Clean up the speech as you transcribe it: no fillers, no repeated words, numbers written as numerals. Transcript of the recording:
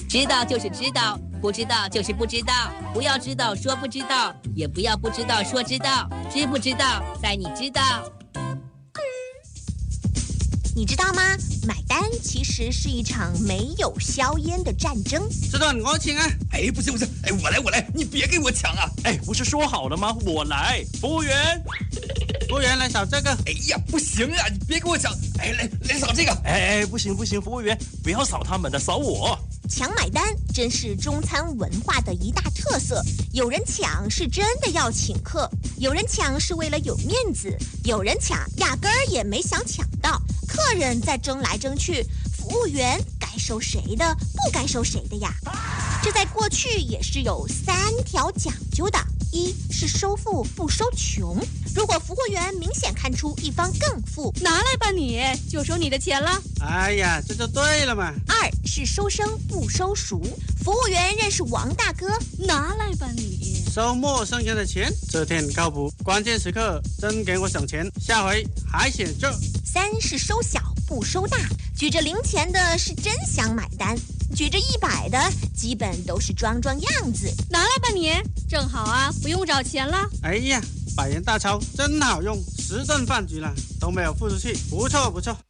知道就是知道，不知道就是不知道。不要知道说不知道，也不要不知道说知道。知不知道，在你知道。 你知道吗？买单其实是一场没有硝烟的战争。 这段我请啊！ 哎，不行，哎，我来，你别给我抢啊！ 哎，不是说好了吗？我来，服务员， 服务员来扫这个。 哎呀，不行啊，你别给我抢！哎，来扫这个。 哎，不行，服务员不要扫他们的，扫我。 抢买单真是中餐文化的一大特色。有人抢是真的要请客，有人抢是为了有面子，有人抢压根儿也没想抢到。客人在争来争去，服务员该收谁的，不该收谁的呀？这在过去也是有3条讲究的：一是收富不收穷，如果服务员明显看出一方更富， 拿来吧你，就收你的钱了。 哎呀，这就对了嘛。 二是收生不收熟，服务员认识王大哥， 拿来吧你， 收陌生人的钱，这天靠谱，关键时刻真给我省钱，下回还选这。 三是收小不收大，举着零钱的是真想买单，举着100的基本都是装样子。 拿来吧你，正好啊，不用找钱了。 哎呀，100元大钞真好用，10顿饭局了都没有付出去，不错。